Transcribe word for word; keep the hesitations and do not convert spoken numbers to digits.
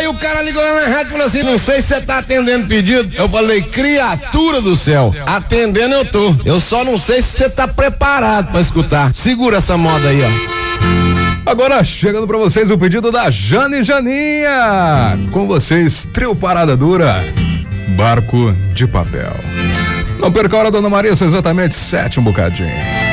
aí o cara ligou lá na rádio e falou assim, não sei se você tá atendendo pedido. Eu falei, criatura do céu, atendendo eu tô. Eu só não sei se você tá preparado pra escutar. Segura essa moda aí, ó. Agora chegando pra vocês o pedido da Jane Janinha. Com vocês, trio Parada Dura, Barco de Papel. Não perca a hora, dona Maria, são exatamente sete um bocadinho.